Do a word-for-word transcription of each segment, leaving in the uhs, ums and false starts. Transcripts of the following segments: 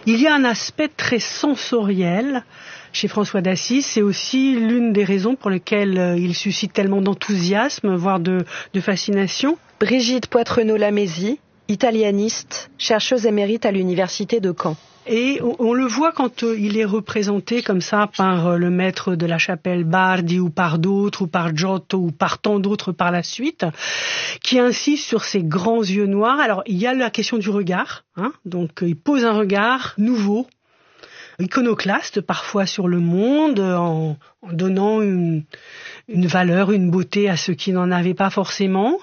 Il y a un aspect très sensoriel chez François d'Assise. C'est aussi l'une des raisons pour lesquelles il suscite tellement d'enthousiasme, voire de, de fascination. Brigitte Poitrenaud-Lamézy, italianiste, chercheuse émérite à l'université de Caen. Et on, on le voit quand euh, il est représenté comme ça par euh, le maître de la chapelle Bardi ou par d'autres, ou par Giotto ou par tant d'autres par la suite, qui insiste sur ses grands yeux noirs. Alors il y a la question du regard, hein, donc euh, il pose un regard nouveau, iconoclaste parfois sur le monde, en, en donnant une, une valeur, une beauté à ceux qui n'en avaient pas forcément.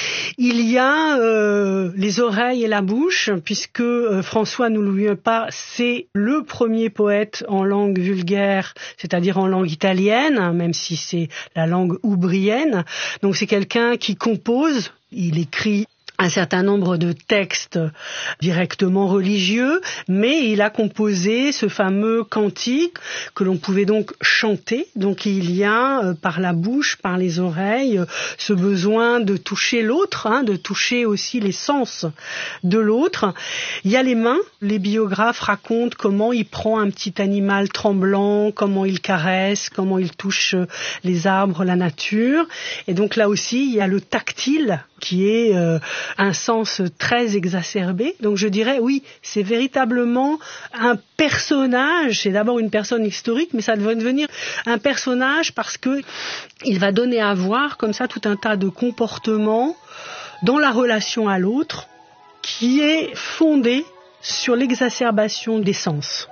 Il y a euh, les oreilles et la bouche, puisque euh, François, ne l'oublions pas, c'est le premier poète en langue vulgaire, c'est-à-dire en langue italienne, même si c'est la langue oubrienne. Donc c'est quelqu'un qui compose, il écrit un certain nombre de textes directement religieux, mais il a composé ce fameux cantique que l'on pouvait donc chanter. Donc il y a euh, par la bouche, par les oreilles, euh, ce besoin de toucher l'autre, hein, de toucher aussi les sens de l'autre. Il y a les mains. Les biographes racontent comment il prend un petit animal tremblant, comment il caresse, comment il touche les arbres, la nature. Et donc là aussi, il y a le tactile qui est euh, un sens très exacerbé. Donc je dirais, oui, c'est véritablement un personnage. C'est d'abord une personne historique, mais ça devrait devenir un personnage parce que il va donner à voir comme ça tout un tas de comportements dans la relation à l'autre qui est fondé sur l'exacerbation des sens.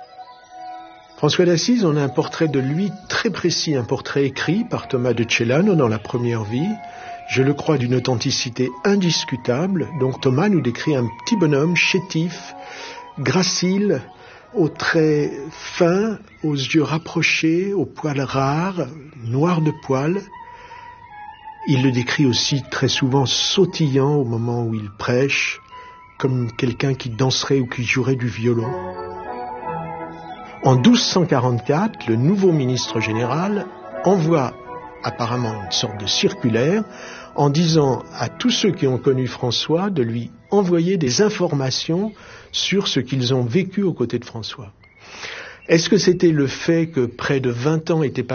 François d'Assise, on a un portrait de lui très précis, un portrait écrit par Thomas de Celano dans La Première Vie. Je le crois d'une authenticité indiscutable. Donc Thomas nous décrit un petit bonhomme chétif, gracile, aux traits fins, aux yeux rapprochés, aux poils rares, noirs de poils. Il le décrit aussi très souvent sautillant au moment où il prêche, comme quelqu'un qui danserait ou qui jouerait du violon. En douze cent quarante-quatre, le nouveau ministre général envoie apparemment une sorte de circulaire en disant à tous ceux qui ont connu François de lui envoyer des informations sur ce qu'ils ont vécu aux côtés de François. Est-ce que c'était le fait que près de vingt ans étaient passés